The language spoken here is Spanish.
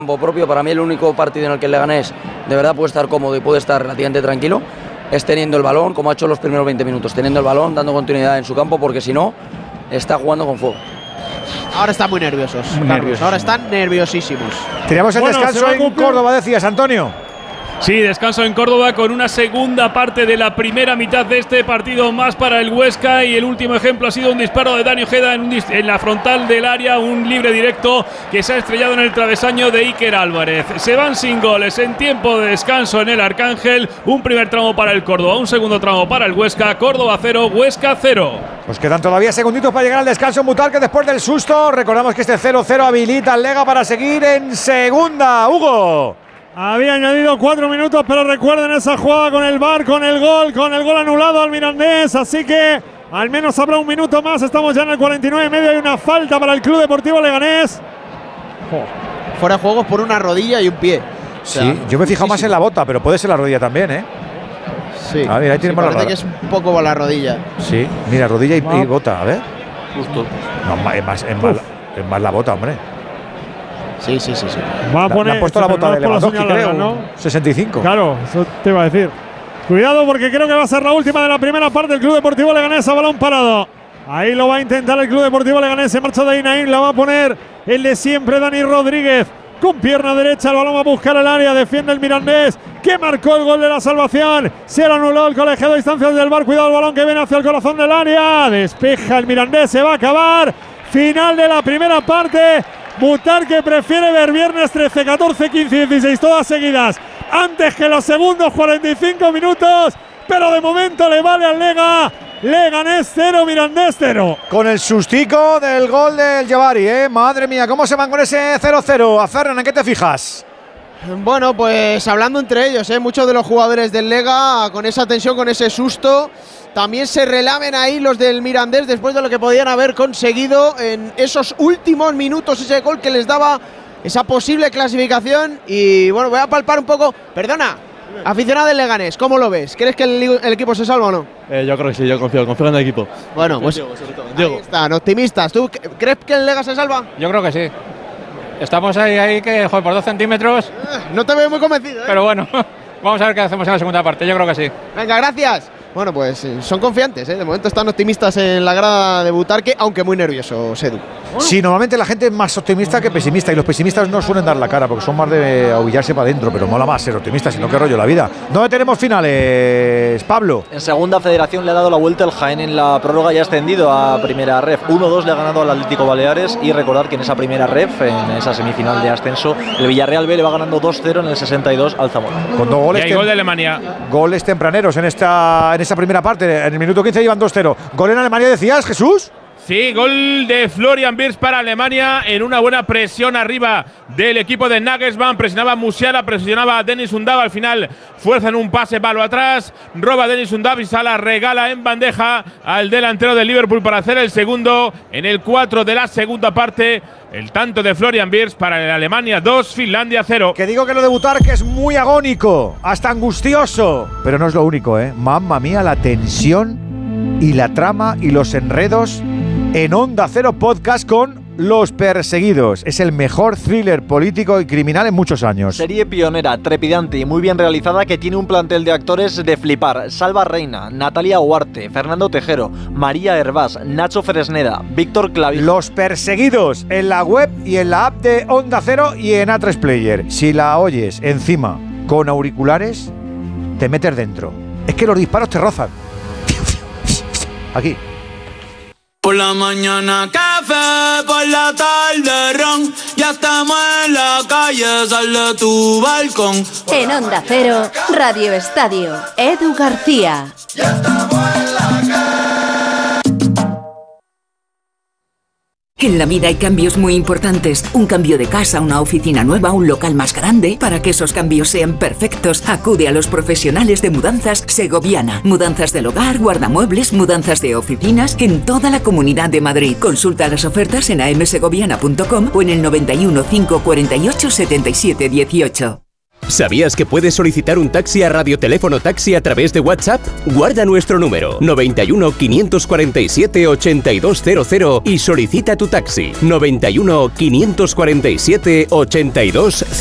propio. Para mí el único partido en el que el Leganés de verdad puede estar cómodo y puede estar relativamente tranquilo es teniendo el balón, como ha hecho los primeros 20 minutos, teniendo el balón, dando continuidad en su campo, porque si no, está jugando con fuego. Ahora están muy nerviosos, Carlos, ahora están nerviosísimos. Tiramos el descanso en Córdoba, decías, Antonio. Sí, descanso en Córdoba con una segunda parte de la primera mitad de este partido más para el Huesca, y el último ejemplo ha sido un disparo de Dani Ojeda en la frontal del área, un libre directo que se ha estrellado en el travesaño de Iker Álvarez. Se van sin goles en tiempo de descanso en el Arcángel, un primer tramo para el Córdoba, un segundo tramo para el Huesca. Córdoba 0, Huesca 0. Pues quedan todavía segunditos para llegar al descanso Mutal, que después del susto, recordamos que este 0-0 habilita al Lega para seguir en segunda. Hugo. Había añadido 4 minutos, pero recuerden esa jugada con el VAR, con el gol anulado al Mirandés, así que al menos habrá un minuto más. Estamos ya en el 49,5, hay una falta para el Club Deportivo Leganés. Fuera de juego por una rodilla y un pie. O sea, sí, yo me he fijado más en la bota, pero puede ser la rodilla también, ¿eh? Sí. A ver, ahí tenemos la rodilla. Que es un poco para la rodilla. Sí, mira, rodilla y bota, a ver. Justo. No, es más la bota, hombre. Sí. Va a poner, le han puesto la bota de Lewandowski, creo, ¿no? 65. Claro, eso te iba a decir. Cuidado, porque creo que va a ser la última de la primera parte. El Club Deportivo Leganés a balón parado. Ahí lo va a intentar el Club Deportivo Leganés. Se marcha de Inaín, la va a poner el de siempre, Dani Rodríguez. Con pierna derecha, el balón va a buscar el área. Defiende el Mirandés, que marcó el gol de la salvación. Se lo anuló el colegiado a distancias del VAR. Cuidado el balón que viene hacia el corazón del área. Despeja el Mirandés, se va a acabar. Final de la primera parte. Mutar, que prefiere ver viernes 13, 14, 15 y 16 todas seguidas antes que los segundos 45 minutos, pero de momento le vale al Lega. Leganés 0, Mirandés 0. Con el sustico del gol del Jebari, madre mía, cómo se van con ese 0-0. A Ferran, ¿en qué te fijas? Bueno, pues hablando entre ellos, muchos de los jugadores del Lega con esa tensión, con ese susto. También se relamen ahí los del Mirandés después de lo que podían haber conseguido en esos últimos minutos, ese gol que les daba esa posible clasificación. Y bueno, voy a palpar un poco. Perdona, aficionado del Leganés, ¿cómo lo ves? ¿Crees que el equipo se salva o no? Yo creo que sí, yo confío en el equipo. Bueno, pues Diego. Ahí están, optimistas. ¿Tú crees que el Lega se salva? Yo creo que sí. Estamos ahí que, joder, por 2 centímetros. No te veo muy convencido, Pero bueno, vamos a ver qué hacemos en la segunda parte. Yo creo que sí. Venga, gracias. Bueno, pues son confiantes, De momento están optimistas en la grada de Butarque, aunque muy nerviosos, Edu. Sí, normalmente la gente es más optimista que pesimista, y los pesimistas no suelen dar la cara porque son más de aullarse para adentro, pero mola más ser optimista, sino que rollo la vida. ¿Dónde tenemos finales, Pablo? En segunda federación le ha dado la vuelta el Jaén en la prórroga y ha ascendido a primera ref. 1-2 le ha ganado al Atlético Baleares, y recordar que en esa primera ref, en esa semifinal de ascenso, el Villarreal B le va ganando 2-0 en el 62 al Zamora. Con 2 goles. Y hay gol de Alemania. Goles tempraneros en esa primera parte. En el minuto 15 llevan 2-0. ¿Gol en Alemania decías, Jesús? Sí, gol de Florian Wirtz para Alemania en una buena presión arriba del equipo de Nagelsmann. Presionaba a Musiala, presionaba a Dennis Undav. Al final fuerzan un pase, palo atrás. Roba Dennis Undav y se la regala en bandeja al delantero del Liverpool para hacer el segundo. En el 4 de la segunda parte, el tanto de Florian Wirtz para el Alemania 2, Finlandia 0. Que digo que lo de Butarque es muy agónico, hasta angustioso. Pero no es lo único, Mamma mía, la tensión y la trama y los enredos en Onda Cero Podcast con Los Perseguidos. Es el mejor thriller político y criminal en muchos años. Serie pionera, trepidante y muy bien realizada, que tiene un plantel de actores de flipar. Salva Reina, Natalia Huarte, Fernando Tejero, María Hervás, Nacho Fresneda, Víctor Clavijo. Los Perseguidos, en la web y en la app de Onda Cero y en A3 Player. Si la oyes encima con auriculares, te metes dentro. Es que los disparos te rozan. Aquí. Por la mañana café, por la tarde ron. Ya estamos en la calle, sal de tu balcón. En Onda Cero, Radio Estadio, Edu García. Ya estamos en la calle. En la vida hay cambios muy importantes. Un cambio de casa, una oficina nueva, un local más grande. Para que esos cambios sean perfectos, acude a los profesionales de Mudanzas Segoviana. Mudanzas del hogar, guardamuebles, mudanzas de oficinas en toda la Comunidad de Madrid. Consulta las ofertas en amsegoviana.com o en el 91 548 77 18. ¿Sabías que puedes solicitar un taxi a Radioteléfono Taxi a través de WhatsApp? Guarda nuestro número 91 547 8200 y solicita tu taxi 91 547 8200.